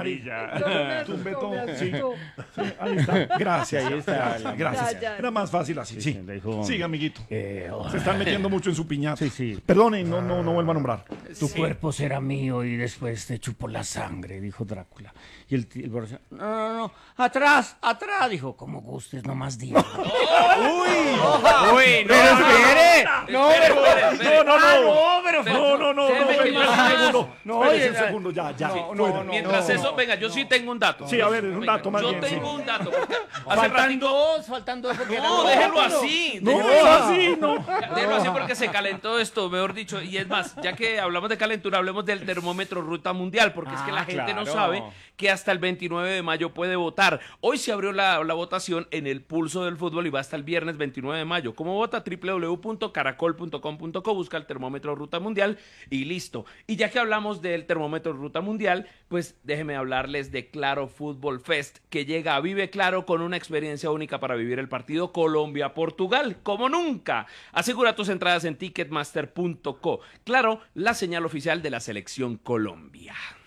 amarilla. Tumbeto, sí. Tumbeto. Sí, ahí está. Gracias. Ahí está. Gracias. Ya. Era más fácil así, sí. Siga, amiguito. Se están metiendo mucho en su piñata. Sí, sí. Perdone, no vuelva a nombrar. Tu cuerpo será mío y después te chupo la sangre, dijo Drácula. Y el borracho, no, atrás, dijo, como gustes, no más diga. Uy, no. Pero espere. No, Espérese un segundo, ya. Fuera. Mientras eso, venga, yo sí tengo un dato. Sí, a ver, un dato más Yo bien. tengo un dato. Porque Faltan dos. Porque No, déjelo así. No, Déjelo así porque se calentó esto, mejor dicho. Y es más, ya que hablamos de calentura, hablemos del termómetro Ruta Mundial, porque es que la gente no sabe que hasta el 29 de mayo puede votar. Hoy se abrió la votación en el Pulso del Fútbol y va hasta el viernes 29 de mayo. ¿Cómo vota? www.caracol.com.co, busca el termómetro Ruta Mundial y listo. Y ya que hablamos del termómetro Ruta Mundial, pues déjenme hablarles de Claro Fútbol Fest, que llega a Vive Claro con una experiencia única para vivir el partido Colombia-Portugal, como nunca. Asegura tus entradas en ticketmaster.co. Claro, la señal oficial de la Selección Colombia.